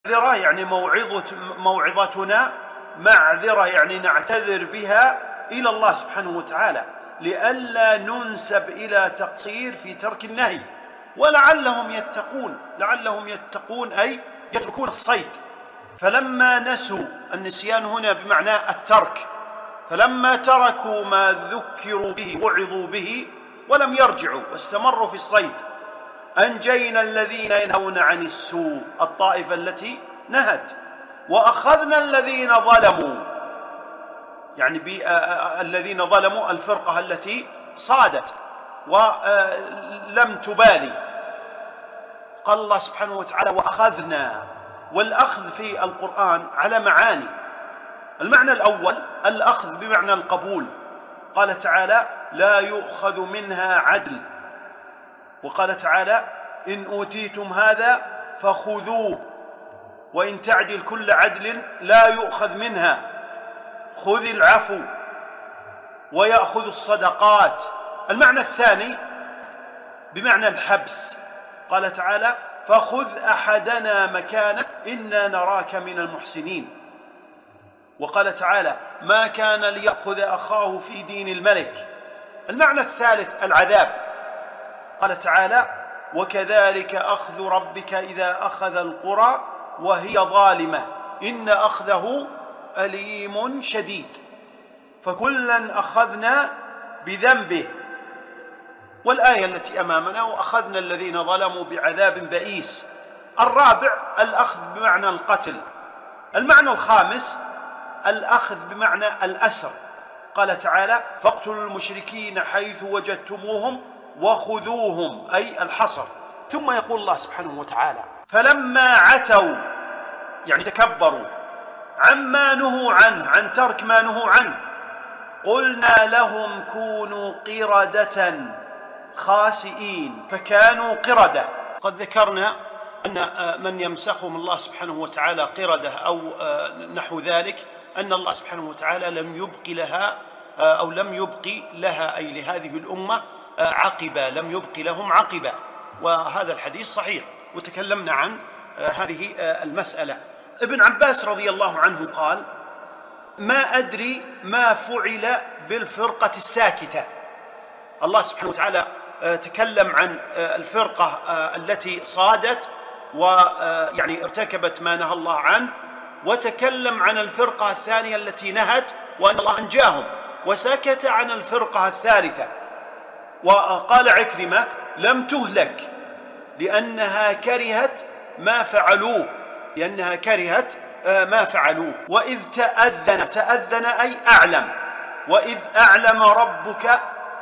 معذرة يعني موعظتنا معذرة يعني نعتذر بها إلى الله سبحانه وتعالى لئلا ننسب إلى تقصير في ترك النهي، ولعلهم يتقون أي يتركون الصيد. فلما نسوا، النسيان هنا بمعنى الترك، فلما تركوا ما ذكروا به وعظوا به ولم يرجعوا واستمروا في الصيد، أنجينا الذين ينهون عن السوء، الطائفة التي نهت، وأخذنا الذين ظلموا، يعني الذين ظلموا الفرقة التي صادت ولم تبالي. قال الله سبحانه وتعالى وأخذنا، والأخذ في القرآن على معاني. المعنى الأول الأخذ بمعنى القبول، قال تعالى لا يؤخذ منها عدل، وقال تعالى إن أوتيتم هذا فخذوه وإن تعدل كل عدل لا يؤخذ منها، خذ العفو ويأخذ الصدقات. المعنى الثاني بمعنى الحبس، قال تعالى فخذ أحدنا مكانك إنا نراك من المحسنين. وقال تعالى ما كان ليأخذ أخاه في دين الملك. المعنى الثالث العذاب، قال تعالى وكذلك أخذ ربك إذا أخذ القرى وهي ظالمة إن أخذه أليم شديد، فكلا أخذنا بذنبه. والآية التي أمامنا وأخذنا الذين ظلموا بعذاب بئيس. الرابع الأخذ بمعنى القتل. المعنى الخامس الأخذ بمعنى الأسر، قال تعالى فاقتلوا المشركين حيث وجدتموهم وخذوهم، أي الحصر. ثم يقول الله سبحانه وتعالى فلما عتوا، يعني تكبروا، عما نهوا عنه، عن ترك ما نهوا عنه، قلنا لهم كونوا قردة خاسئين فكانوا قردة. قد ذكرنا أن من يمسخهم الله سبحانه وتعالى قردة أو نحو ذلك، أن الله سبحانه وتعالى لم يبق لها أو لم يبق لها أي لهذه الأمة عقبة، لم يبق لهم عقبة، وهذا الحديث صحيح وتكلمنا عن هذه المسألة. ابن عباس رضي الله عنه قال ما أدري ما فعل بالفرقة الساكتة. الله سبحانه وتعالى تكلم عن الفرقة التي صادت ويعني ارتكبت ما نهى الله عنه، وتكلم عن الفرقة الثانية التي نهت وأن الله أنجاهم، وسكت عن الفرقة الثالثة. وقال عكرمة لم تهلك لأنها كرهت ما فعلوه، لأنها كرهت ما فعلوه. وإذ تأذن أي أعلم، وإذ أعلم ربك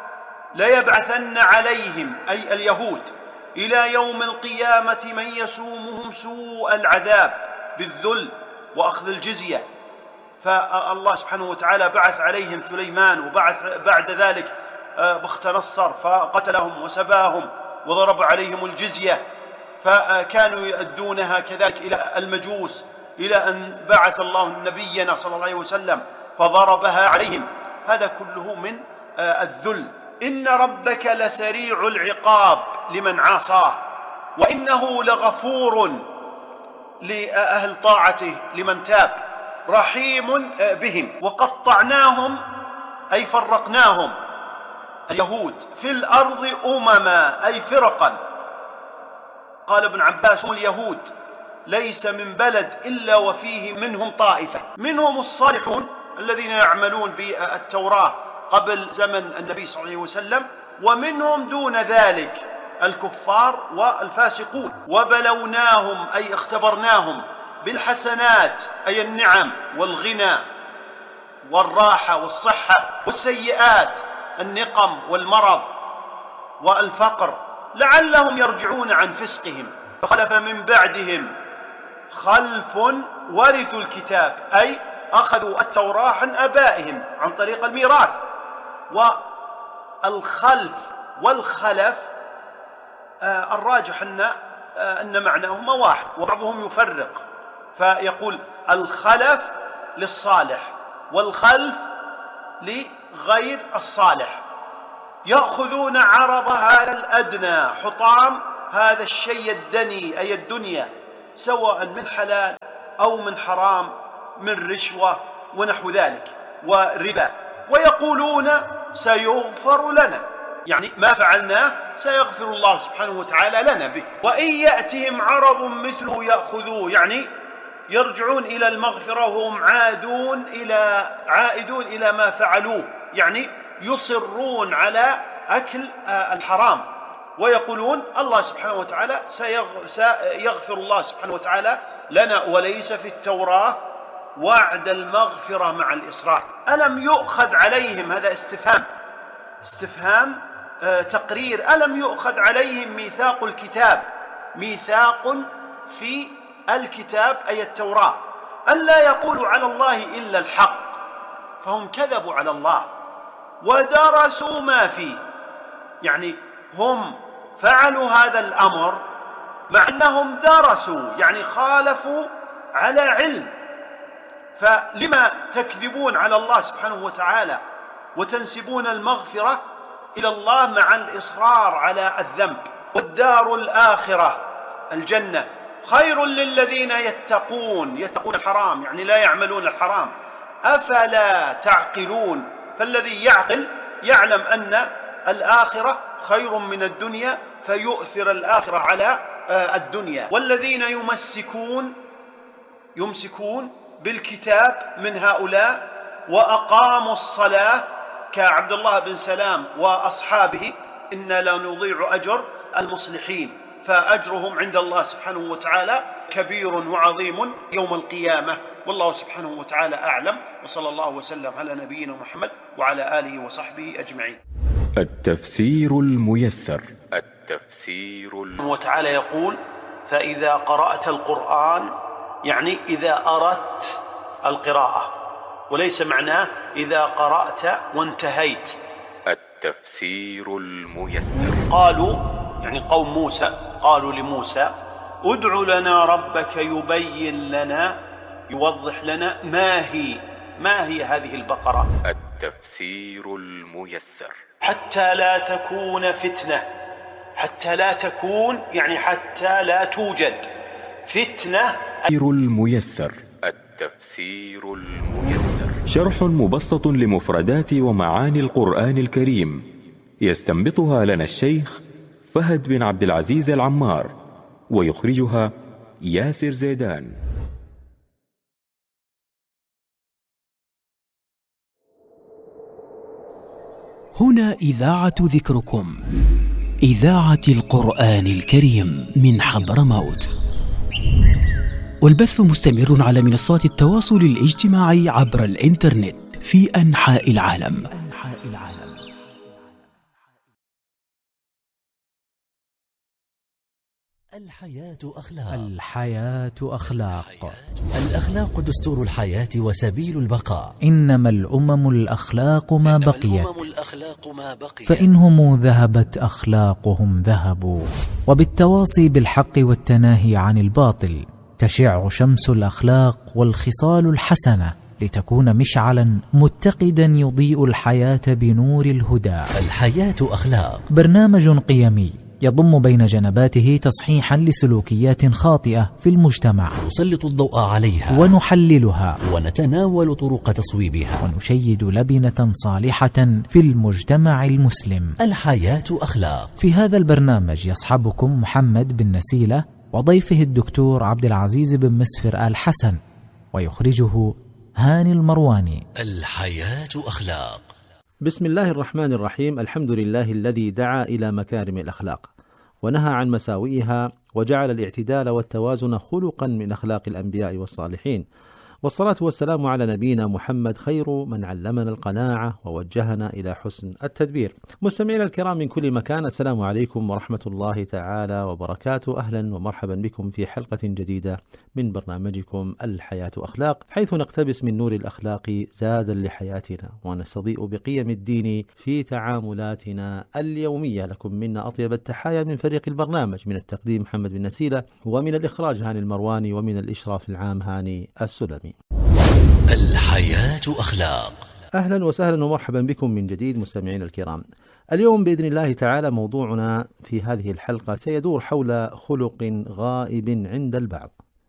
ليبعثن عليهم أي اليهود إلى يوم القيامة من يسومهم سوء العذاب بالذل وأخذ الجزية. فالله سبحانه وتعالى بعث عليهم سليمان، وبعث بعد ذلك بخت نصر فقتلهم وسباهم وضرب عليهم الجزية، فكانوا يؤدونها كذلك إلى المجوس، إلى أن بعث الله نبينا صلى الله عليه وسلم فضربها عليهم. هذا كله من الذل. إن ربك لسريع العقاب لمن عاصاه، وإنه لغفور لأهل طاعته لمن تاب، رحيم بهم. وقطعناهم أي فرقناهم اليهود في الأرض أمما أي فرقا. قال ابن عباس هم اليهود ليس من بلد إلا وفيه منهم طائفة، منهم الصالحون الذين يعملون بالتوراة قبل زمن النبي صلى الله عليه وسلم، ومنهم دون ذلك الكفار والفاسقون. وبلوناهم أي اختبرناهم بالحسنات أي النعم والغنى والراحة والصحة، والسيئات النقم والمرض والفقر، لعلهم يرجعون عن فسقهم. فخلف من بعدهم خلف ورثوا الكتاب أي أخذوا التوراة عن آبائهم عن طريق الميراث. والخلف والخلف الراجح أن معناهما واحد، وبعضهم يفرق فيقول الخلف للصالح والخلف لغير الصالح. يأخذون عرض هذا الأدنى، حطام هذا الشيء الدني أي الدنيا، سواء من حلال أو من حرام، من رشوة ونحو ذلك وربا، ويقولون سيغفر لنا، يعني ما فعلناه سيغفر الله سبحانه وتعالى لنا به، وإن يأتهم عرض مثله يأخذوه، يعني يرجعون إلى المغفرة وهم عائدون إلى ما فعلوه، يعني يصرون على أكل الحرام، ويقولون الله سبحانه وتعالى سيغفر الله سبحانه وتعالى لنا، وليس في التوراة وعد المغفرة مع الإصرار. ألم يؤخذ عليهم، هذا استفهام تقرير، ألم يؤخذ عليهم ميثاق الكتاب، ميثاق في الكتاب أي التوراة، ألا يقولوا على الله إلا الحق، فهم كذبوا على الله ودرسوا ما فيه، يعني هم فعلوا هذا الأمر مع أنهم درسوا، يعني خالفوا على علم، فلما تكذبون على الله سبحانه وتعالى وتنسبون المغفرة إلى الله مع الإصرار على الذنب؟ والدار الآخرة الجنة خير للذين يتقون الحرام، يعني لا يعملون الحرام، أفلا تعقلون؟ فالذي يعقل يعلم أن الآخرة خير من الدنيا فيؤثر الآخرة على الدنيا. والذين يمسكون بالكتاب من هؤلاء وأقاموا الصلاة كعبد الله بن سلام وأصحابه، إنا لا نضيع أجر المصلحين، فأجرهم عند الله سبحانه وتعالى كبير وعظيم يوم القيامة، والله سبحانه وتعالى أعلم، وصلى الله وسلم على نبينا محمد وعلى آله وصحبه أجمعين. التفسير الميسر. وتعالى يقول: فإذا قرأت القرآن، يعني إذا أردت القراءة، وليس معناه إذا قرأت وانتهيت. التفسير الميسر. قالوا، يعني قوم موسى، قالوا لموسى: ادع لنا ربك يبين لنا، يوضح لنا ما هي هذه البقرة. التفسير الميسر. حتى لا تكون فتنة، حتى لا تكون يعني حتى لا توجد فتنة. الميسر. التفسير الميسر شرح مبسط لمفردات ومعاني القرآن الكريم، يستنبطها لنا الشيخ فهد بن عبد العزيز العمار، ويخرجها ياسر زيدان. هنا إذاعة ذكركم، إذاعة القرآن الكريم من حضرموت، والبث مستمر على منصات التواصل الاجتماعي عبر الإنترنت في أنحاء العالم. الحياة أخلاق. الأخلاق دستور الحياة وسبيل البقاء. إنما الأمم الأخلاق ما بقيت، فإنهم ذهبت أخلاقهم ذهبوا. وبالتواصي بالحق والتناهي عن الباطل تشع شمس الأخلاق والخصال الحسنة، لتكون مشعلا متقدا يضيء الحياة بنور الهدى. الحياة أخلاق، برنامج قيمي يضم بين جنباته تصحيحا لسلوكيات خاطئة في المجتمع، نسلط الضوء عليها ونحللها، ونتناول طرق تصويبها، ونشيد لبنة صالحة في المجتمع المسلم. الحياة أخلاق. في هذا البرنامج يصحبكم محمد بن نسيلة وضيفه الدكتور عبد العزيز بن مسفر آل حسن، ويخرجه هاني المرواني. الحياة أخلاق. بسم الله الرحمن الرحيم. الحمد لله الذي دعا إلى مكارم الأخلاق ونهى عن مساوئها، وجعل الاعتدال والتوازن خلقا من أخلاق الأنبياء والصالحين، والصلاة والسلام على نبينا محمد خير من علمنا القناعة ووجهنا إلى حسن التدبير. مستمعينا الكرام من كل مكان، السلام عليكم ورحمة الله تعالى وبركاته. أهلا ومرحبا بكم في حلقة جديدة من برنامجكم الحياة أخلاق، حيث نقتبس من نور الأخلاق زادا لحياتنا، ونستضيء بقيم الدين في تعاملاتنا اليومية. لكم منا أطيب التحايا من فريق البرنامج، من التقديم محمد بن نسيلة، ومن الإخراج هاني المرواني، ومن الإشراف العام هاني السلمي. الحياة أخلاق. أهلا وسهلا ومرحبا بكم من جديد مستمعين الكرام. اليوم بإذن الله تعالى موضوعنا في هذه الحلقة سيدور حول خلق غائب عند البعض،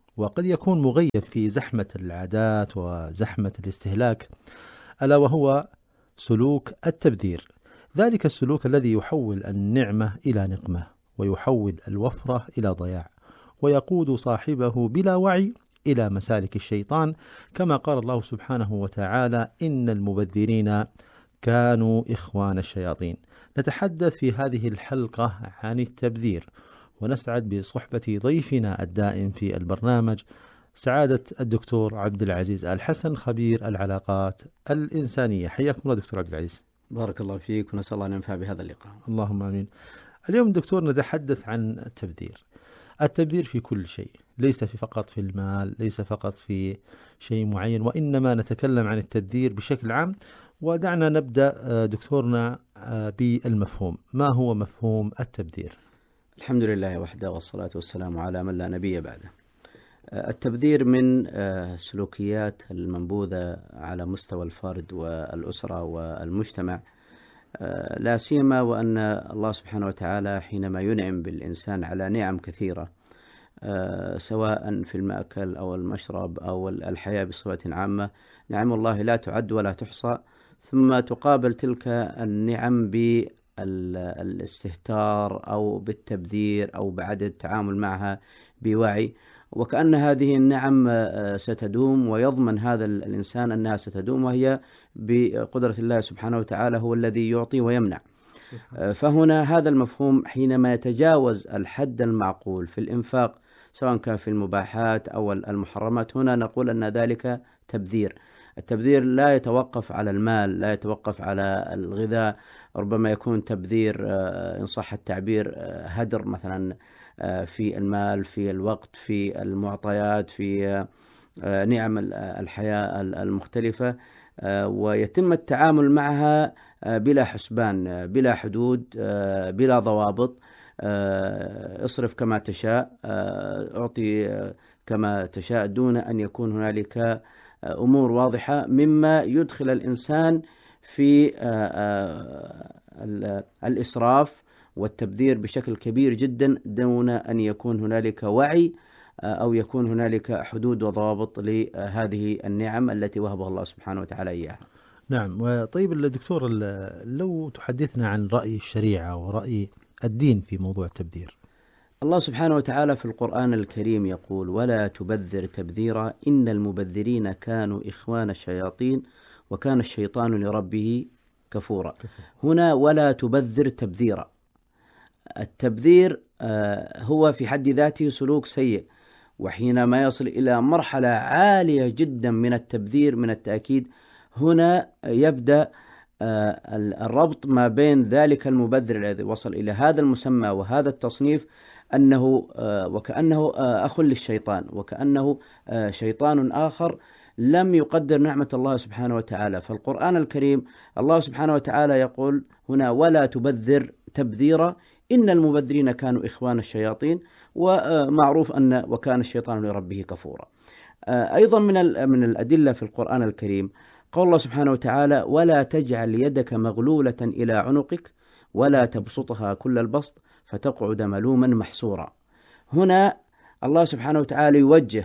وقد يكون مغيب في زحمة العادات وزحمة الاستهلاك، ألا وهو سلوك التبذير، ذلك السلوك الذي يحول النعمة إلى نقمة، ويحول الوفرة إلى ضياع، ويقود صاحبه بلا وعي إلى مسالك الشيطان، كما قال الله سبحانه وتعالى: إن المبذرين كانوا إخوان الشياطين. نتحدث في هذه الحلقة عن التبذير، ونسعد بصحبة ضيفنا الدائم في البرنامج سعادة الدكتور عبد العزيز الحسن، خبير العلاقات الإنسانية. حياكم الله دكتور عبد العزيز. بارك الله فيك، ونسأل الله أن ينفع بهذا اللقاء. اللهم آمين. اليوم دكتور نتحدث عن التبذير. التبذير في كل شيء، ليس فقط في المال، ليس فقط في شيء معين، وإنما نتكلم عن التبذير بشكل عام. ودعنا نبدأ دكتورنا بالمفهوم. ما هو مفهوم التبذير؟ الحمد لله وحده، والصلاة والسلام على من لا نبي بعده. التبذير من السلوكيات المنبوذة على مستوى الفرد والأسرة والمجتمع، لا سيما وأن الله سبحانه وتعالى حينما ينعم بالإنسان على نعم كثيرة، سواء في المأكل أو المشرب أو الحياة بصفة عامة، نعم الله لا تعد ولا تحصى، ثم تقابل تلك النعم بالاستهتار أو بالتبذير أو بعدم التعامل معها بوعي، وكأن هذه النعم ستدوم، ويضمن هذا الإنسان أنها ستدوم، وهي بقدرة الله سبحانه وتعالى هو الذي يعطي ويمنع. فهنا هذا المفهوم حينما يتجاوز الحد المعقول في الإنفاق، سواء كان في المباحات أو المحرمات، هنا نقول أن ذلك تبذير. التبذير لا يتوقف على المال، لا يتوقف على الغذاء، ربما يكون تبذير إن صح التعبير هدر مثلا في المال، في الوقت، في المعطيات، في نعم الحياة المختلفة، ويتم التعامل معها بلا حسبان، بلا حدود، بلا ضوابط. اصرف كما تشاء، أعطي كما تشاء، دون أن يكون هنالك أمور واضحة، مما يدخل الإنسان في الإسراف والتبذير بشكل كبير جدا، دون أن يكون هنالك وعي أو يكون هنالك حدود وضوابط لهذه النعم التي وهبها الله سبحانه وتعالى إياها. نعم. وطيب الدكتور، لو تحدثنا عن رأي الشريعة ورأي الدين في موضوع التبذير. الله سبحانه وتعالى في القرآن الكريم يقول: ولا تبذر تبذيرا إن المبذرين كانوا إخوان الشياطين وكان الشيطان لربه كفورا. هنا ولا تبذر تبذيرا. التبذير هو في حد ذاته سلوك سيء، وحينما يصل إلى مرحلة عالية جدا من التبذير، من التأكيد هنا يبدأ الربط ما بين ذلك المبذر الذي وصل إلى هذا المسمى وهذا التصنيف، أنه وكأنه أخ للشيطان، وكأنه شيطان آخر لم يقدر نعمة الله سبحانه وتعالى. فالقرآن الكريم الله سبحانه وتعالى يقول هنا: ولا تبذر تبذيرا إن المبذرين كانوا إخوان الشياطين، ومعروف أن وكان الشيطان لربه كفورا. أيضا من الأدلة في القرآن الكريم قول الله سبحانه وتعالى: ولا تجعل يدك مغلولة إلى عنقك ولا تبسطها كل البسط فتقعد ملوما محسورا. هنا الله سبحانه وتعالى يوجه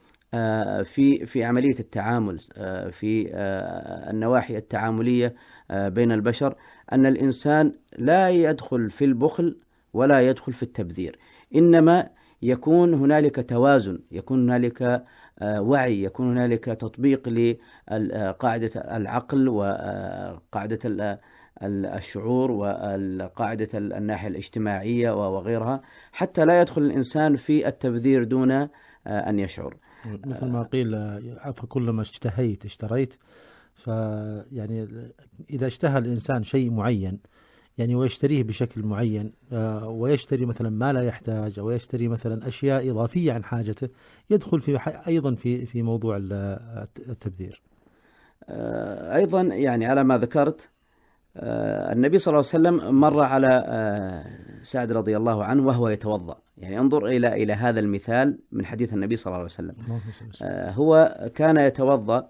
في عملية التعامل، في النواحي التعاملية بين البشر، أن الإنسان لا يدخل في البخل ولا يدخل في التبذير، إنما يكون هنالك توازن، يكون هنالك وعي، يكون هنالك تطبيق لقاعدة العقل وقاعدة الشعور وقاعدة الناحية الاجتماعية وغيرها، حتى لا يدخل الإنسان في التبذير دون أن يشعر. مثل ما قيل: فكلما اشتهيت اشتريت. فيعني إذا اشتهى الإنسان شيء معين يعني ويشتريه بشكل معين، ويشتري مثلا ما لا يحتاج، أو يشتري مثلا أشياء إضافية عن حاجته، يدخل أيضا في موضوع التبذير. أيضا يعني على ما ذكرت، النبي صلى الله عليه وسلم مر على سعد رضي الله عنه وهو يتوضأ. يعني انظر إلى هذا المثال من حديث النبي صلى الله عليه وسلم. هو كان يتوضأ،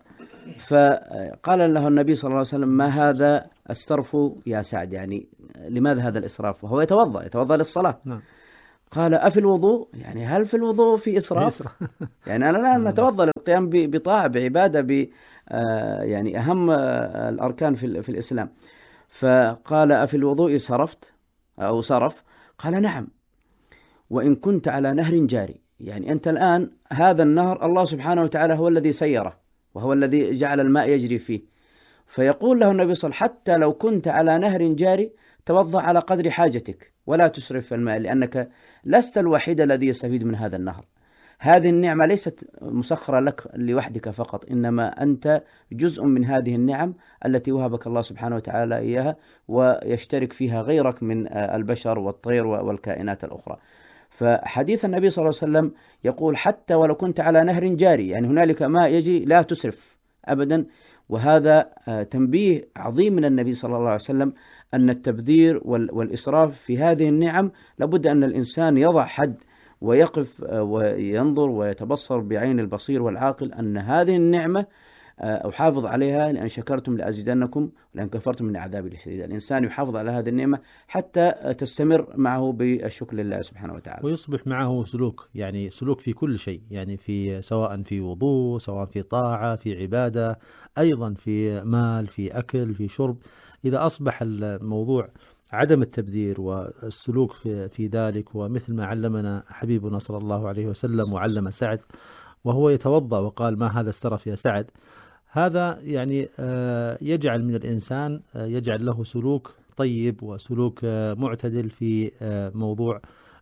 فقال له النبي صلى الله عليه وسلم: ما هذا السرف يا سعد؟ يعني لماذا هذا الإسراف وهو يتوضأ للصلاة؟ قال أفي الوضوء؟ يعني هل في الوضوء في إسراف؟ يعني أنا الآن نتوضأ للقيام بطاعة بعبادة يعني أهم الأركان في الإسلام. فقال أفي الوضوء صرفت أو صرف؟ قال نعم، وإن كنت على نهر جاري. يعني أنت الآن هذا النهر الله سبحانه وتعالى هو الذي سيره وهو الذي جعل الماء يجري فيه. فيقول له النبي صلى الله عليه وسلم حتى لو كنت على نهر جاري توضأ على قدر حاجتك ولا تسرف في الماء، لأنك لست الوحيد الذي يستفيد من هذا النهر. هذه النعمة ليست مسخرة لك لوحدك فقط، إنما أنت جزء من هذه النعم التي وهبك الله سبحانه وتعالى إياها، ويشترك فيها غيرك من البشر والطير والكائنات الأخرى. فحديث النبي صلى الله عليه وسلم يقول حتى ولو كنت على نهر جاري، يعني هنالك ماء يجري لا تسرف أبدا. وهذا تنبيه عظيم من النبي صلى الله عليه وسلم أن التبذير والإسراف في هذه النعم لابد أن الإنسان يضع حد ويقف وينظر ويتبصر بعين البصير والعاقل أن هذه النعمة أحافظ عليها، لأن شكرتم لأزيدنكم ولأن كفرتم من عذابي لشديد. الإنسان يحافظ على هذه النعمة حتى تستمر معه بالشكر لله سبحانه وتعالى، ويصبح معه سلوك، يعني سلوك في كل شيء، يعني في سواء في وضوء، سواء في طاعة، في عبادة، أيضا في مال، في أكل، في شرب. إذا أصبح الموضوع عدم التبذير والسلوك في ذلك، ومثل ما علمنا حبيبنا صلى الله عليه وسلم وعلم سعد وهو يتوضأ وقال ما هذا السرف يا سعد، هذا يعني يجعل من الإنسان يجعل له سلوك طيب وسلوك معتدل في موضوع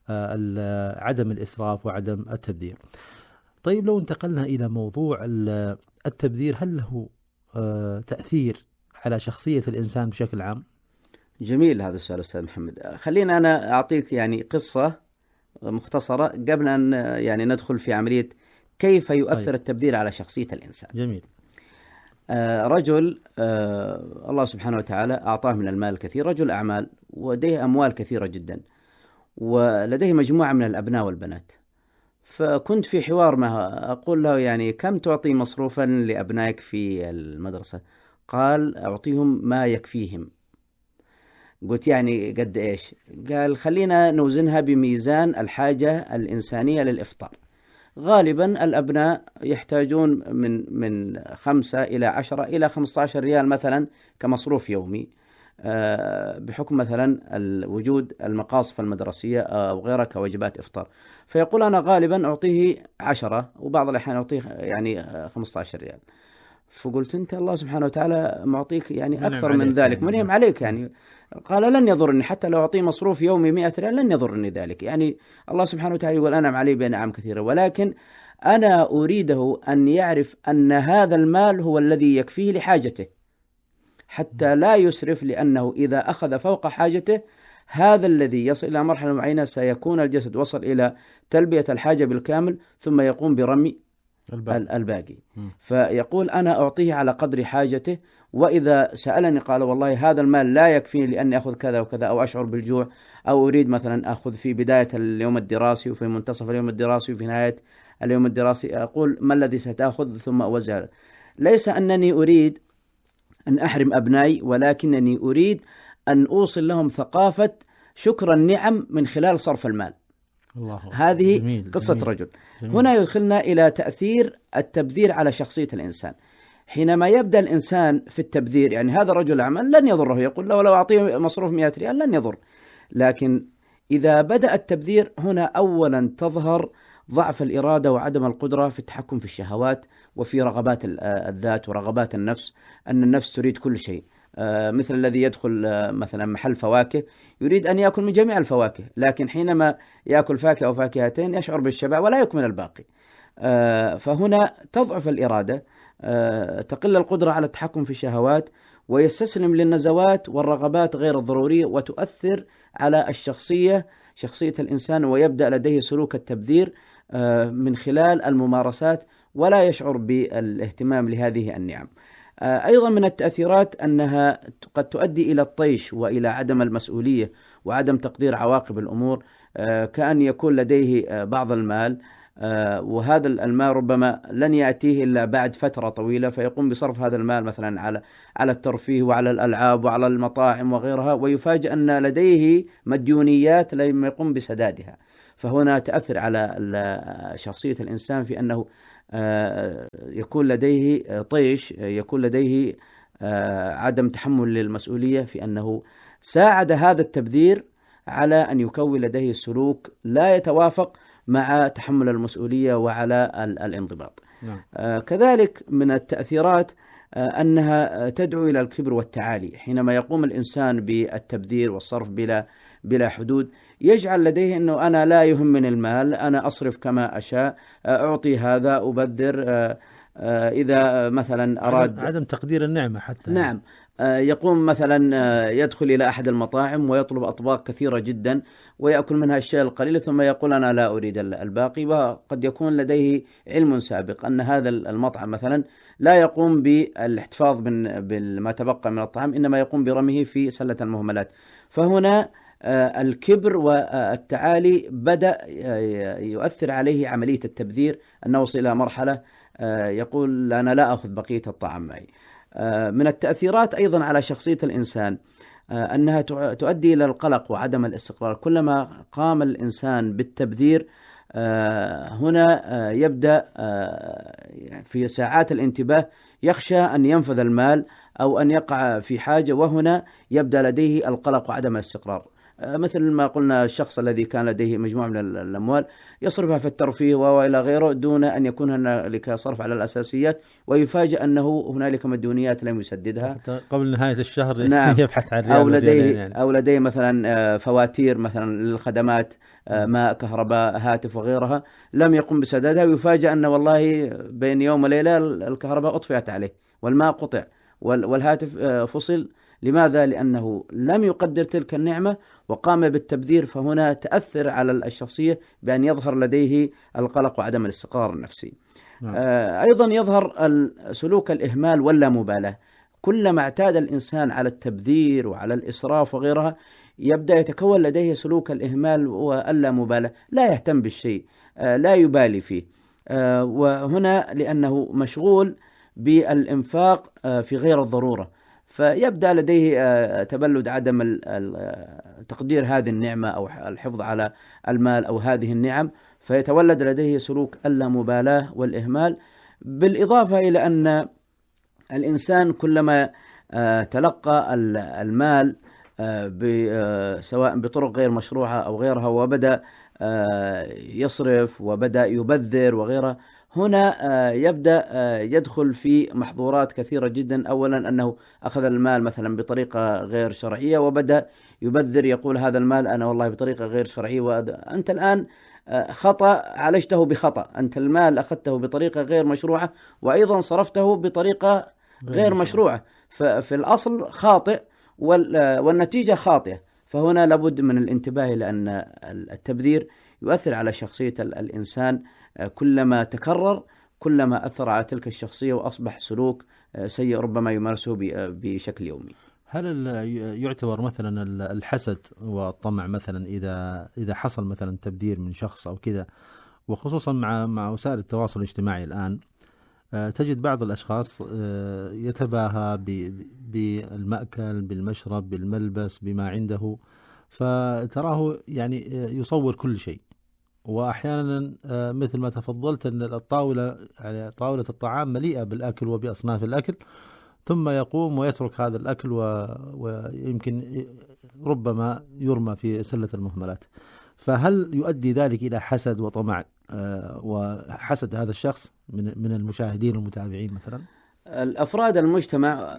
عدم الإسراف وعدم التبذير. طيب لو انتقلنا إلى موضوع التبذير، هل له تأثير على شخصية الإنسان بشكل عام؟ جميل هذا السؤال أستاذ محمد. خلينا أنا أعطيك يعني قصة مختصرة قبل أن يعني ندخل في عملية كيف يؤثر التبذير على شخصية الإنسان. جميل. رجل الله سبحانه وتعالى أعطاه من المال كثير، رجل أعمال ولديه أموال كثيرة جدا، ولديه مجموعة من الأبناء والبنات. فكنت في حوار معه أقول له يعني كم تعطي مصروفا لأبنائك في المدرسة؟ قال أعطيهم ما يكفيهم. قلت يعني قد إيش؟ قال خلينا نوزنها بميزان الحاجة الإنسانية للإفطار. غالبا الأبناء يحتاجون من 5 إلى 10 إلى 15 ريال مثلا كمصروف يومي، بحكم مثلا وجود المقاصف المدرسية أو غيرها كوجبات إفطار. فيقول أنا غالبا أعطيه 10 وبعض الأحيان أعطيه يعني 15 ريال. فقلت أنت الله سبحانه وتعالى معطيك يعني أكثر من ذلك، منهم عليك يعني. قال لن يضرني حتى لو أعطيه مصروف يومي 100 ريال لن يضرني ذلك، يعني الله سبحانه وتعالى يقول أنعم علي بنعم كثيرة، ولكن أنا أريده أن يعرف أن هذا المال هو الذي يكفيه لحاجته حتى لا يسرف، لأنه إذا أخذ فوق حاجته هذا الذي يصل إلى مرحلة معينة سيكون الجسد وصل إلى تلبية الحاجة بالكامل ثم يقوم برمي الباقي. فيقول أنا أعطيه على قدر حاجته، وإذا سألني قال والله هذا المال لا يكفيني لأني أخذ كذا وكذا، أو أشعر بالجوع، أو أريد مثلا أخذ في بداية اليوم الدراسي وفي منتصف اليوم الدراسي وفي نهاية اليوم الدراسي، أقول ما الذي ستأخذ ثم أوزع. ليس أنني أريد أن أحرم أبنائي، ولكنني أريد أن أوصل لهم ثقافة شكر النعم من خلال صرف المال. هذه جميل. قصة جميل. رجل جميل. هنا يدخلنا إلى تأثير التبذير على شخصية الإنسان. حينما يبدأ الإنسان في التبذير، يعني هذا الرجل أعمال لن يضره، يقول لو أعطيه مصروف 100 ريال لن يضر، لكن إذا بدأ التبذير هنا أولا تظهر ضعف الإرادة وعدم القدرة في التحكم في الشهوات وفي رغبات الذات ورغبات النفس، أن النفس تريد كل شيء. مثل الذي يدخل مثلا محل فواكه يريد أن يأكل من جميع الفواكه، لكن حينما يأكل فاكهة أو فاكهتين يشعر بالشبع ولا يكمل الباقي. فهنا تضعف الإرادة، تقل القدرة على التحكم في الشهوات، ويستسلم للنزوات والرغبات غير الضرورية، وتؤثر على شخصية الإنسان، ويبدأ لديه سلوك التبذير من خلال الممارسات ولا يشعر بالاهتمام لهذه النعم. أيضا من التأثيرات أنها قد تؤدي إلى الطيش وإلى عدم المسؤولية وعدم تقدير عواقب الأمور، كأن يكون لديه بعض المال وهذا المال ربما لن يأتيه إلا بعد فترة طويلة، فيقوم بصرف هذا المال مثلا على الترفيه وعلى الألعاب وعلى المطاعم وغيرها، ويفاجأ أن لديه مديونيات لم يقوم بسدادها. فهنا تأثر على شخصية الإنسان في أنه يكون لديه طيش، يكون لديه عدم تحمل للمسؤولية، في أنه ساعد هذا التبذير على أن يكون لديه سلوك لا يتوافق مع تحمل المسؤولية وعلى الانضباط. كذلك من التأثيرات أنها تدعو إلى الكبر والتعالي. حينما يقوم الإنسان بالتبذير والصرف بلا حدود، يجعل لديه أنه أنا لا يهمني المال، أنا أصرف كما أشاء، أعطي هذا، أبذر. إذا مثلا أراد عدم تقدير النعمة حتى. نعم. يقوم مثلا يدخل إلى أحد المطاعم ويطلب أطباق كثيرة جدا ويأكل منها الشيء القليل ثم يقول أنا لا أريد الباقي، وقد يكون لديه علم سابق أن هذا المطعم مثلا لا يقوم بالاحتفاظ بما تبقى من الطعام، إنما يقوم برميه في سلة المهملات. فهنا الكبر والتعالي بدأ يؤثر عليه عملية التبذير، أنه وصل إلى مرحلة يقول أنا لا أخذ بقية الطعام معي. من التأثيرات أيضا على شخصية الإنسان أنها تؤدي إلى القلق وعدم الاستقرار. كلما قام الإنسان بالتبذير هنا يبدأ في ساعات الانتباه يخشى أن ينفذ المال أو أن يقع في حاجة، وهنا يبدأ لديه القلق وعدم الاستقرار. مثل ما قلنا الشخص الذي كان لديه مجموعة من الأموال يصرفها في الترفيه وإلى غيره دون أن يكون هنالك صرف على الأساسيات، ويفاجأ أنه هنالك مديونيات لم يسددها قبل نهاية الشهر. نعم. يبحث عن أو لديه مثلا فواتير مثلا للخدمات، ماء، كهرباء، هاتف وغيرها، لم يقم بسدادها، ويفاجأ أن والله بين يوم وليلة الكهرباء أطفئت عليه والماء قطع والهاتف فصل. لماذا؟ لأنه لم يقدر تلك النعمة وقام بالتبذير. فهنا تأثر على الشخصية بأن يظهر لديه القلق وعدم الاستقرار النفسي. أيضا يظهر سلوك الإهمال واللامبالاة. كلما اعتاد الإنسان على التبذير وعلى الإسراف وغيرها يبدأ يتكون لديه سلوك الإهمال واللامبالاة، لا يهتم بالشيء، لا يبالي فيه. وهنا لأنه مشغول بالإنفاق في غير الضرورة، فيبدأ لديه تبلد عدم تقدير هذه النعمة أو الحفظ على المال أو هذه النعم، فيتولد لديه سلوك اللامبالاة والإهمال. بالإضافة إلى أن الإنسان كلما تلقى المال سواء بطرق غير مشروعة أو غيرها وبدأ يصرف وبدأ يبذر وغيرها، هنا يبدأ يدخل في محظورات كثيرة جدا. أولا أنه أخذ المال مثلا بطريقة غير شرعية وبدأ يبذر، يقول هذا المال أنا والله بطريقة غير شرعية، وأنت الآن خطأ عالجته بخطأ، أنت المال أخذته بطريقة غير مشروعة وأيضا صرفته بطريقة غير مشروعة، ففي الأصل خاطئ والنتيجة خاطئة. فهنا لابد من الانتباه، لأن التبذير يؤثر على شخصية الإنسان، كلما تكرر كلما أثر على تلك الشخصية وأصبح سلوك سيء ربما يمارسه بشكل يومي. هل يعتبر مثلا الحسد والطمع مثلا إذا حصل مثلا تبذير من شخص أو كذا، وخصوصا مع وسائل التواصل الاجتماعي الآن تجد بعض الأشخاص يتباهى بالمأكل، بالمشرب، بالملبس، بما عنده، فتراه يعني يصور كل شيء. وأحيانا مثل ما تفضلت أن الطاولة يعني طاولة الطعام مليئة بالأكل وبأصناف الأكل، ثم يقوم ويترك هذا الأكل ويمكن ربما يرمى في سلة المهملات. فهل يؤدي ذلك إلى حسد وطمع وحسد هذا الشخص من المشاهدين والمتابعين مثلا؟ الأفراد المجتمع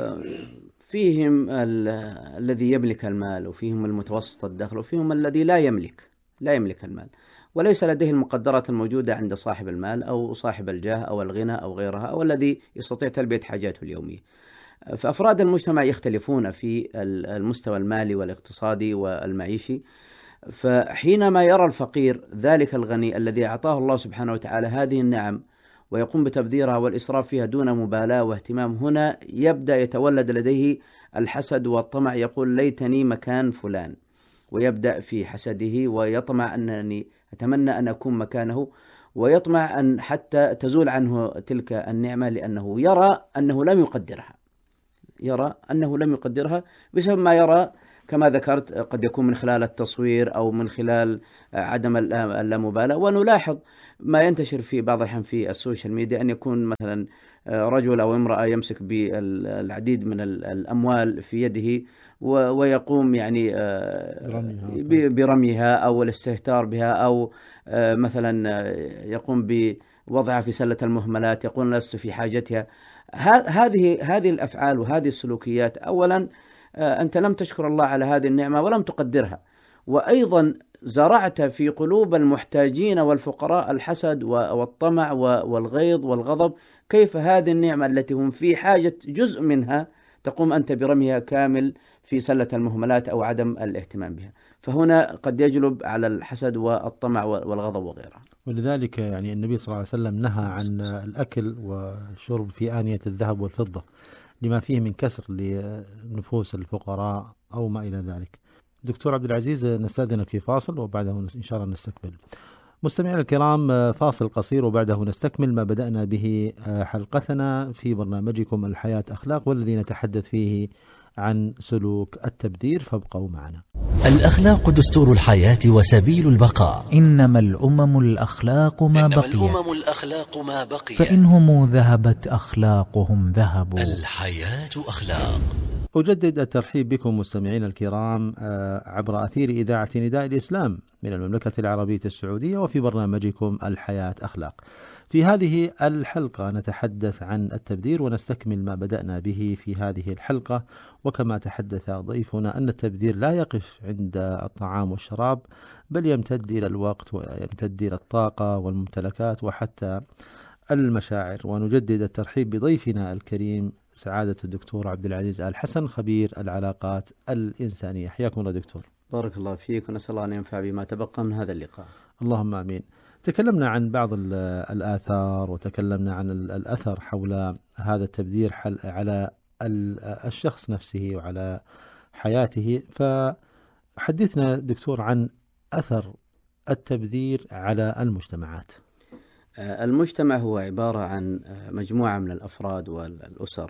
فيهم الذي يملك المال، وفيهم المتوسط الدخل، وفيهم الذي لا يملك المال، وليس لديه المقدرات الموجودة عند صاحب المال أو صاحب الجاه أو الغنى أو غيرها، أو الذي يستطيع تلبية حاجاته اليومية. فأفراد المجتمع يختلفون في المستوى المالي والاقتصادي والمعيشي. فحينما يرى الفقير ذلك الغني الذي أعطاه الله سبحانه وتعالى هذه النعم ويقوم بتبذيرها والإسراف فيها دون مبالاة واهتمام، هنا يبدأ يتولد لديه الحسد والطمع، يقول ليتني مكان فلان، ويبدأ في حسده ويطمع أنني أتمنى أن أكون مكانه، ويطمع أن حتى تزول عنه تلك النعمة، لأنه يرى أنه لم يقدرها بسبب ما يرى كما ذكرت قد يكون من خلال التصوير أو من خلال عدم اللامبالاة. ونلاحظ ما ينتشر في بعض الأحيان في السوشيال ميديا أن يكون مثلا رجل أو امرأة يمسك بالعديد من الأموال في يده ويقوم يعني برميها أو الاستهتار بها، أو مثلا يقوم بوضعها في سلة المهملات، يقول لست في حاجتها. هذه الأفعال وهذه السلوكيات، أولا أنت لم تشكر الله على هذه النعمة ولم تقدرها، وأيضا زرعت في قلوب المحتاجين والفقراء الحسد والطمع والغيظ والغضب. كيف هذه النعمة التي هم في حاجة جزء منها تقوم أنت برميها كامل في سلة المهملات أو عدم الاهتمام بها؟ فهنا قد يجلب على الحسد والطمع والغضب وغيرها. ولذلك يعني النبي صلى الله عليه وسلم نهى عن الأكل والشرب في آنية الذهب والفضة لما فيه من كسر لنفوس الفقراء أو ما إلى ذلك. دكتور عبد العزيز، نستأذنك في فاصل وبعده إن شاء الله نستكمل. مستمعينا الكرام، فاصل قصير وبعده نستكمل ما بدأنا به حلقتنا في برنامجكم الحياة أخلاق، والذي نتحدث فيه عن سلوك التبذير، فابقوا معنا. الأخلاق دستور الحياة وسبيل البقاء. إنما الأمم الأخلاق ما بقيت فإنهم ذهبت أخلاقهم ذهبوا. الحياة أخلاق. أجدد الترحيب بكم مستمعينا الكرام عبر أثير إذاعة نداء الإسلام من المملكة العربية السعودية، وفي برنامجكم الحياة أخلاق. في هذه الحلقة نتحدث عن التبذير ونستكمل ما بدأنا به في هذه الحلقة. وكما تحدث ضيفنا أن التبذير لا يقف عند الطعام والشراب، بل يمتد إلى الوقت ويمتد إلى الطاقة والممتلكات وحتى المشاعر. ونجدد الترحيب بضيفنا الكريم سعادة الدكتور عبد العزيز آل حسن، خبير العلاقات الإنسانية. حياكم الله دكتور. بارك الله فيك، ونسأل الله أن ينفع بما تبقى من هذا اللقاء. اللهم آمين. تكلمنا عن بعض الآثار وتكلمنا عن الأثر حول هذا التبذير على الشخص نفسه وعلى حياته، فحدثنا دكتور عن أثر التبذير على المجتمعات. المجتمع هو عبارة عن مجموعة من الأفراد والأسر،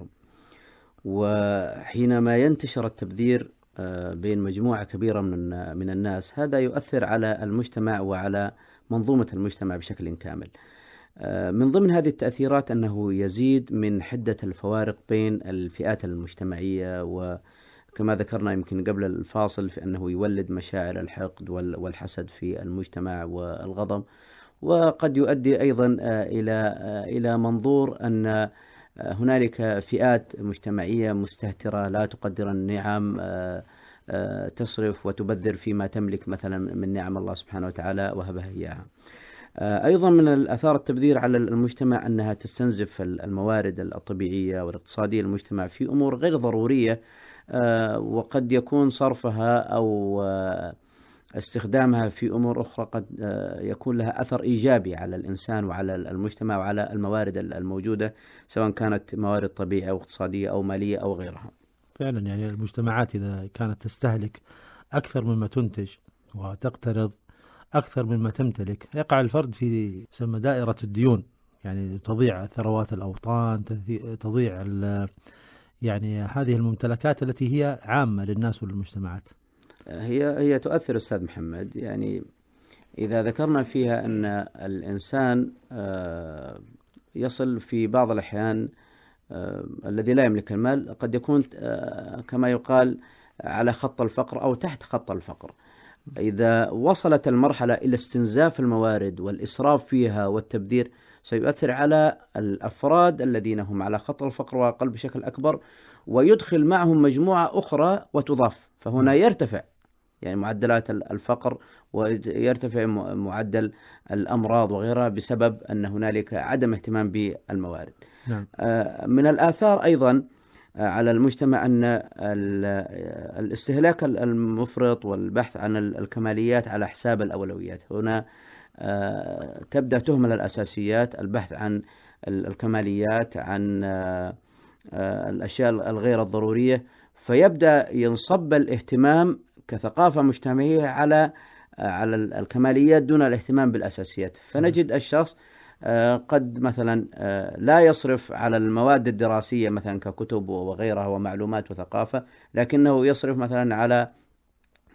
وحينما ينتشر التبذير بين مجموعة كبيرة من الناس، هذا يؤثر على المجتمع وعلى منظومة المجتمع بشكل كامل. من ضمن هذه التأثيرات أنه يزيد من حدة الفوارق بين الفئات المجتمعية، وكما ذكرنا يمكن قبل الفاصل في أنه يولد مشاعر الحقد والحسد في المجتمع والغضب، وقد يؤدي أيضا إلى منظور أن هنالك فئات مجتمعية مستهترة لا تقدر النعم، تصرف وتبذر فيما تملك مثلا من نعم الله سبحانه وتعالى وهبها إياها. أيضا من الآثار التبذير على المجتمع أنها تستنزف الموارد الطبيعية والاقتصادية للمجتمع في أمور غير ضرورية، وقد يكون صرفها أو استخدامها في أمور أخرى قد يكون لها أثر إيجابي على الإنسان وعلى المجتمع وعلى الموارد الموجودة، سواء كانت موارد طبيعية أو اقتصادية أو مالية أو غيرها. فعلا يعني المجتمعات إذا كانت تستهلك أكثر مما تنتج وتقترض أكثر مما تمتلك، يقع الفرد في سمى دائرة الديون، يعني تضيع ثروات الأوطان، تضيع يعني هذه الممتلكات التي هي عامة للناس والمجتمعات. هي تؤثر أستاذ محمد. يعني إذا ذكرنا فيها أن الإنسان يصل في بعض الأحيان الذي لا يملك المال قد يكون كما يقال على خط الفقر أو تحت خط الفقر. إذا وصلت المرحلة إلى استنزاف الموارد والإسراف فيها والتبذير، سيؤثر على الأفراد الذين هم على خط الفقر وأقل بشكل أكبر، ويدخل معهم مجموعة أخرى وتضاف، فهنا يرتفع يعني معدلات الفقر ويرتفع معدل الأمراض وغيرها بسبب أن هنالك عدم اهتمام بالموارد. نعم. من الآثار أيضا على المجتمع أن الاستهلاك المفرط والبحث عن الكماليات على حساب الأولويات. هنا تبدأ تهمل الأساسيات، البحث عن الكماليات، عن الأشياء الغير الضرورية، فيبدأ ينصب الاهتمام كثقافة مجتمعية على الكماليات دون الاهتمام بالأساسيات. فنجد الشخص قد مثلا لا يصرف على المواد الدراسية مثلا ككتب وغيرها ومعلومات وثقافة، لكنه يصرف مثلا على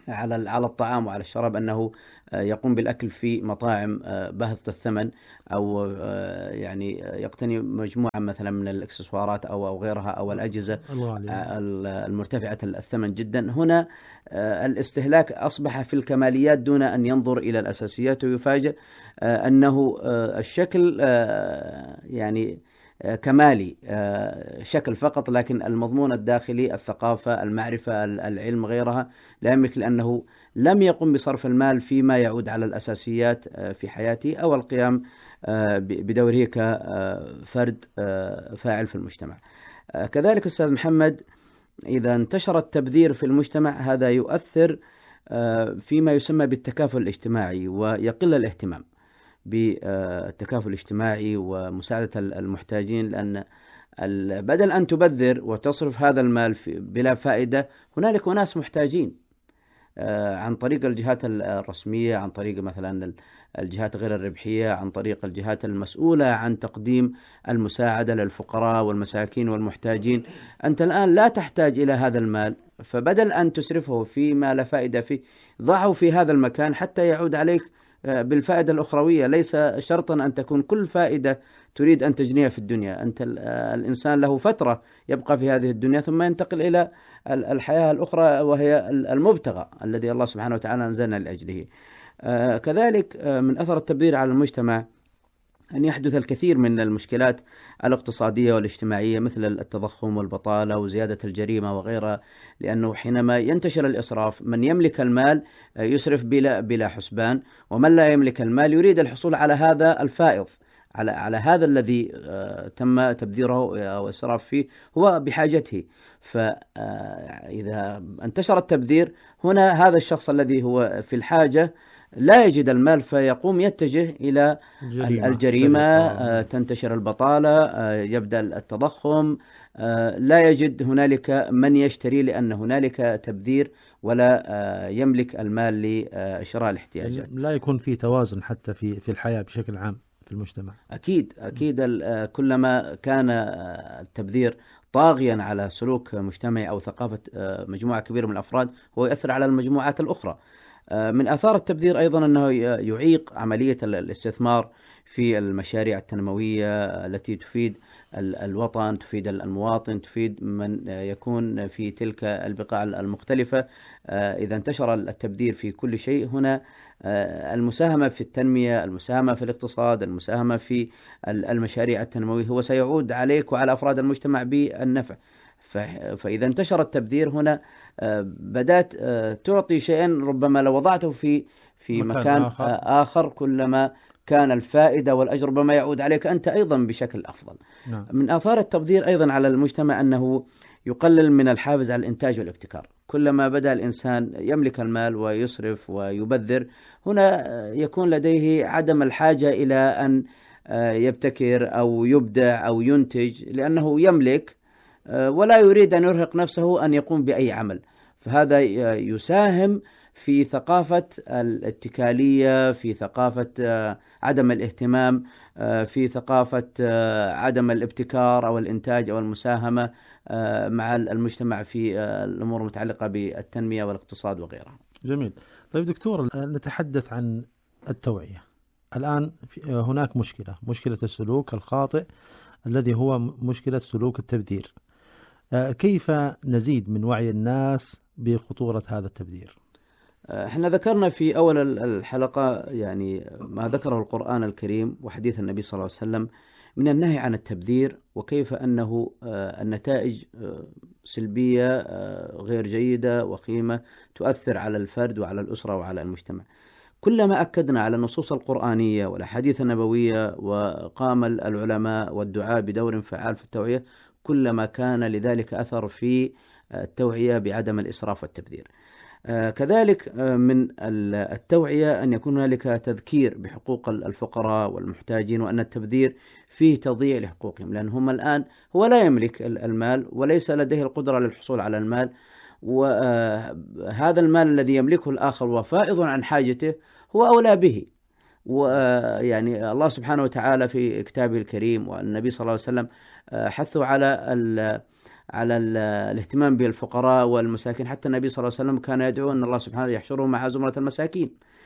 على الطعام وعلى الشراب، أنه يقوم بالأكل في مطاعم باهظة الثمن، أو يعني يقتني مجموعة مثلا من الإكسسوارات أو غيرها، أو الأجهزة المرتفعة الثمن جدا. هنا الاستهلاك أصبح في الكماليات دون أن ينظر إلى الأساسيات، ويفاجأ أنه الشكل يعني كمالي، شكل فقط، لكن المضمون الداخلي، الثقافة، المعرفة، العلم، غيرها لا يملك، لأنه لم يقم بصرف المال فيما يعود على الأساسيات في حياته، أو القيام بدوره كفرد فاعل في المجتمع. كذلك أستاذ محمد، إذا انتشر التبذير في المجتمع هذا يؤثر فيما يسمى بالتكافل الاجتماعي، ويقل الاهتمام بالتكافل الاجتماعي ومساعدة المحتاجين، لأن بدل أن تبذر وتصرف هذا المال بلا فائدة، هنالك ناس محتاجين عن طريق الجهات الرسمية، عن طريق مثلا الجهات غير الربحية، عن طريق الجهات المسؤولة عن تقديم المساعدة للفقراء والمساكين والمحتاجين. أنت الآن لا تحتاج إلى هذا المال، فبدل أن تصرفه فيما لا فائدة فيه، ضعه في هذا المكان حتى يعود عليك بالفائدة الأخروية. ليس شرطا أن تكون كل فائدة تريد أن تجنيها في الدنيا. أنت الإنسان له فترة يبقى في هذه الدنيا، ثم ينتقل إلى الحياة الأخرى، وهي المبتغى الذي الله سبحانه وتعالى أنزلنا لأجله. كذلك من أثر التبذير على المجتمع أن يحدث الكثير من المشكلات الاقتصادية والاجتماعية، مثل التضخم والبطالة وزيادة الجريمة وغيرها، لأنه حينما ينتشر الإسراف، من يملك المال يسرف بلا حسبان، ومن لا يملك المال يريد الحصول على هذا الفائض، على هذا الذي تم تبذيره أو إسراف فيه، هو بحاجته. فإذا انتشر التبذير هنا، هذا الشخص الذي هو في الحاجة لا يجد المال، فيقوم يتجه إلى الجريمة، تنتشر البطالة، يبدأ التضخم، لا يجد هنالك من يشتري، لأن هنالك تبذير ولا يملك المال لشراء الاحتياجات. لا يكون في توازن حتى في الحياة بشكل عام في المجتمع. أكيد كلما كان التبذير طاغيا على سلوك مجتمعي أو ثقافة مجموعة كبيرة من الأفراد، هو يؤثر على المجموعات الأخرى. من آثار التبذير أيضا أنه يعيق عملية الاستثمار في المشاريع التنموية التي تفيد الوطن، تفيد المواطن، تفيد من يكون في تلك البقاع المختلفة. إذا انتشر التبذير في كل شيء، هنا المساهمة في التنمية، المساهمة في الاقتصاد، المساهمة في المشاريع التنموية، هو سيعود عليك وعلى أفراد المجتمع بالنفع. فإذا انتشر التبذير هنا، بدأت تعطي شيئا ربما لو وضعته في مكان آخر، كلما كان الفائدة والأجر ربما يعود عليك أنت أيضا بشكل أفضل. نعم. من آثار التبذير أيضا على المجتمع أنه يقلل من الحافز على الإنتاج والابتكار. كلما بدأ الإنسان يملك المال ويصرف ويبذر، هنا يكون لديه عدم الحاجة إلى أن يبتكر أو يبدع أو ينتج، لأنه يملك ولا يريد أن يرهق نفسه أن يقوم بأي عمل. فهذا يساهم في ثقافة الاتكالية، في ثقافة عدم الاهتمام، في ثقافة عدم الابتكار أو الإنتاج أو المساهمة مع المجتمع في الأمور المتعلقة بالتنمية والاقتصاد وغيرها. جميل. طيب دكتور، نتحدث عن التوعية. الآن هناك مشكلة السلوك الخاطئ الذي هو مشكلة سلوك التبذير. كيف نزيد من وعي الناس بخطورة هذا التبذير؟ احنا ذكرنا في أول الحلقة يعني ما ذكره القرآن الكريم وحديث النبي صلى الله عليه وسلم من النهي عن التبذير، وكيف أنه النتائج سلبية غير جيدة وخيمة تؤثر على الفرد وعلى الأسرة وعلى المجتمع. كلما أكدنا على النصوص القرآنية والأحاديث النبوية، وقام العلماء والدعاء بدور فعال في التوعية، كلما كان لذلك أثر في التوعية بعدم الإسراف والتبذير. كذلك من التوعية أن يكون هنالك تذكير بحقوق الفقراء والمحتاجين، وأن التبذير فيه تضييع لحقوقهم، لأن هم الآن هو لا يملك المال وليس لديه القدرة للحصول على المال، وهذا المال الذي يملكه الآخر وفائض عن حاجته هو أولى به. ويعني الله سبحانه وتعالى في كتابه الكريم والنبي صلى الله عليه وسلم حثوا على الاهتمام بالفقراء والمساكين. حتى النبي صلى الله عليه وسلم كان يدعو أن الله سبحانه يحشرهم مع زمرة المساكين،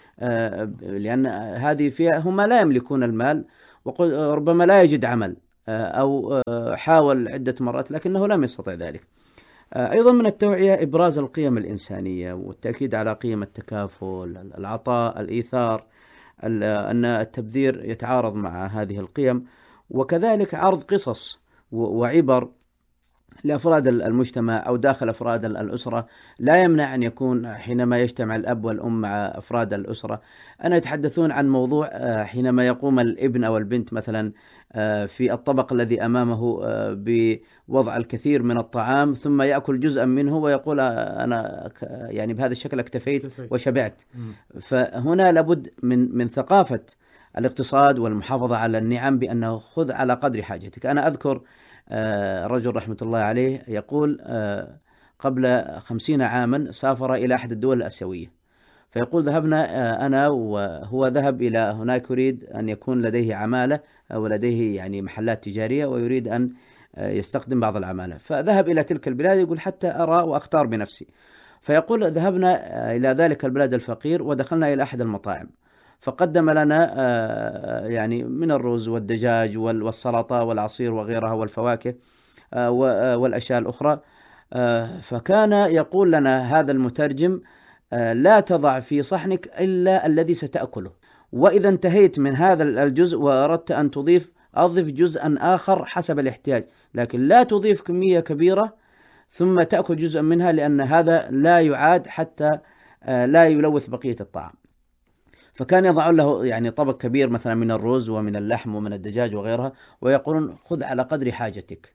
لأن هذه فيها هم لا يملكون المال، وربما لا يجد عمل، أو حاول عدة مرات لكنه لم يستطع ذلك. أيضا من التوعية إبراز القيم الإنسانية والتأكيد على قيم التكافل، العطاء، الإيثار، أن التبذير يتعارض مع هذه القيم، وكذلك عرض قصص وعبر لأفراد المجتمع أو داخل أفراد الأسرة. لا يمنع أن يكون حينما يجتمع الأب والأم مع أفراد الأسرة أن يتحدثون عن موضوع حينما يقوم الابن أو البنت مثلا في الطبق الذي أمامه بوضع الكثير من الطعام ثم يأكل جزءا منه ويقول أنا يعني بهذا الشكل اكتفيت وشبعت. فهنا لابد من ثقافة الاقتصاد والمحافظة على النعم، بأنه خذ على قدر حاجتك. أنا أذكر رجل رحمة الله عليه يقول قبل 50 عاما سافر إلى أحد الدول الآسيوية، فيقول ذهبنا أنا وهو ذهب إلى هناك، يريد أن يكون لديه عمالة أو لديه يعني محلات تجارية ويريد أن يستخدم بعض العمالة، فذهب إلى تلك البلاد يقول حتى أرى وأختار بنفسي. فيقول ذهبنا إلى ذلك البلد الفقير ودخلنا إلى أحد المطاعم، فقدم لنا يعني من الرز والدجاج والسلطة والعصير وغيرها والفواكه والأشياء الأخرى. فكان يقول لنا هذا المترجم لا تضع في صحنك إلا الذي ستأكله، وإذا انتهيت من هذا الجزء وأردت أن أضف جزءا آخر حسب الاحتياج، لكن لا تضيف كمية كبيرة ثم تأكل جزءا منها، لأن هذا لا يعاد حتى لا يلوث بقية الطعام. فكان يضع له يعني طبق كبير مثلا من الرز ومن اللحم ومن الدجاج وغيرها، ويقولون خذ على قدر حاجتك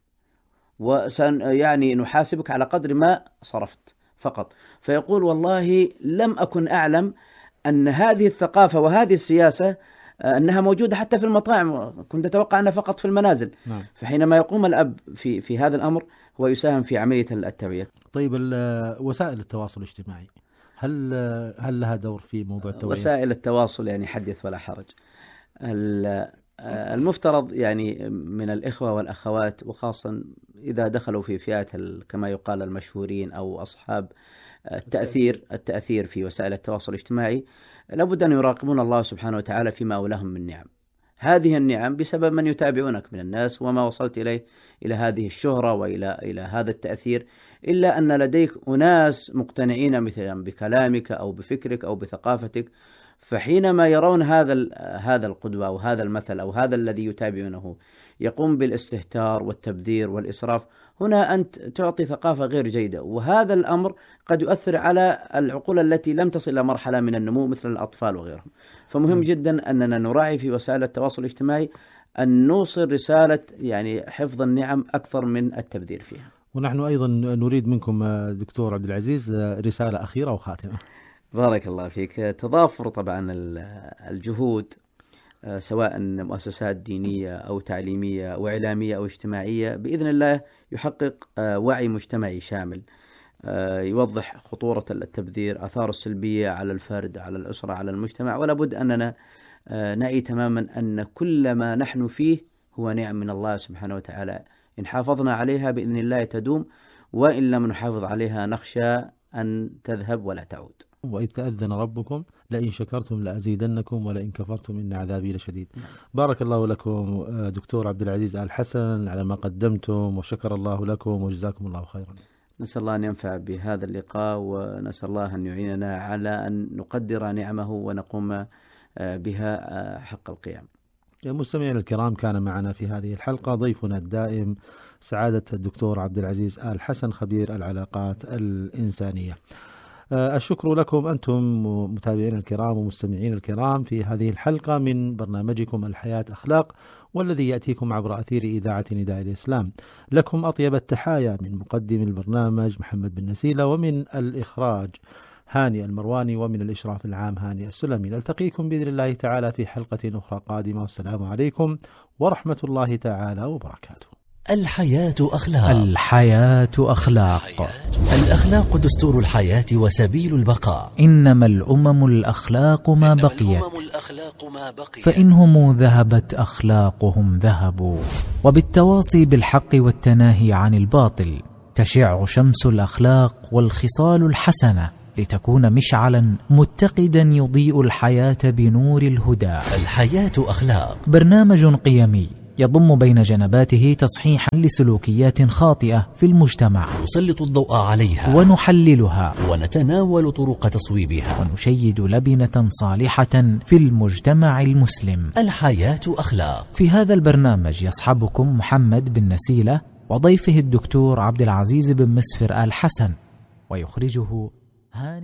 يعني نحاسبك على قدر ما صرفت فقط. فيقول والله لم أكن أعلم أن هذه الثقافة وهذه السياسة أنها موجودة حتى في المطاعم، كنت أتوقع أنها فقط في المنازل. فحينما يقوم الأب في هذا الأمر هو يساهم في عملية التوعية. طيب وسائل التواصل الاجتماعي هل لها دور في موضوع التوعية؟ وسائل التواصل يعني حدث ولا حرج. المفترض يعني من الإخوة والأخوات، وخاصة إذا دخلوا في فئات كما يقال المشهورين أو أصحاب التأثير في وسائل التواصل الاجتماعي، لابد أن يراقبون الله سبحانه وتعالى فيما أولاهم من نعم. هذه النعم بسبب من يتابعونك من الناس وما وصلت إلى هذه الشهرة وإلى هذا التأثير، إلا أن لديك أناس مقتنعين مثلا بكلامك أو بفكرك أو بثقافتك، فحينما يرون هذا القدوة أو هذا المثل أو هذا الذي يتابعونه يقوم بالاستهتار والتبذير والإسراف، هنا أنت تعطي ثقافة غير جيدة، وهذا الأمر قد يؤثر على العقول التي لم تصل إلى مرحلة من النمو مثل الأطفال وغيرهم. فمهم جدا أننا نراعي في وسائل التواصل الاجتماعي أن نوصل رسالة يعني حفظ النعم أكثر من التبذير فيها. ونحن أيضا نريد منكم دكتور عبد العزيز رسالة أخيرة وخاتمة. بارك الله فيك. تضافر طبعا الجهود سواء مؤسسات دينية أو تعليمية أو إعلامية أو اجتماعية بإذن الله يحقق وعي مجتمعي شامل يوضح خطورة التبذير، آثاره السلبية على الفرد، على الأسرة، على المجتمع. ولا بد أننا نعي تماما أن كل ما نحن فيه هو نعم من الله سبحانه وتعالى، إن حافظنا عليها بإذن الله تدوم، وإن لم نحافظ عليها نخشى أن تذهب ولا تعود. وإذ تأذن ربكم لئن شكرتم لأزيدنكم ولئن كفرتم إن عذابي لشديد. بارك الله لكم دكتور عبد العزيز آل حسن على ما قدمتم، وشكر الله لكم وجزاكم الله خيرا. نسأل الله أن ينفع بهذا اللقاء، ونسأل الله أن يعيننا على أن نقدر نعمه ونقوم بها حق القيام. مستمعينا الكرام، كان معنا في هذه الحلقة ضيفنا الدائم سعادة الدكتور عبد العزيز آل حسن، خبير العلاقات الإنسانية. الشكر لكم أنتم متابعين الكرام ومستمعين الكرام في هذه الحلقة من برنامجكم الحياة أخلاق، والذي يأتيكم عبر أثير إذاعة نداء الإسلام. لكم أطيب التحايا من مقدم البرنامج محمد بن نسيلة، ومن الإخراج هاني المرواني، ومن الإشراف العام هاني السلمي. نلتقيكم بإذن الله تعالى في حلقة أخرى قادمة، والسلام عليكم ورحمة الله تعالى وبركاته. الحياة أخلاق. الحياة أخلاق. الأخلاق دستور الحياة وسبيل البقاء. إنما الأمم الأخلاق ما بقيت، فإنهم ذهبت أخلاقهم ذهبوا. وبالتواصي بالحق والتناهي عن الباطل تشع شمس الأخلاق والخصال الحسنة لتكون مشعلا متقدا يضيء الحياة بنور الهدى. الحياة أخلاق، برنامج قيمي يضم بين جنباته تصحيحا لسلوكيات خاطئة في المجتمع، نسلط الضوء عليها ونحللها ونتناول طرق تصويبها، ونشيد لبنة صالحة في المجتمع المسلم. الحياة أخلاق. في هذا البرنامج يصحبكم محمد بن نسيلة وضيفه الدكتور عبد العزيز بن مسفر آل حسن، ويخرجه هاني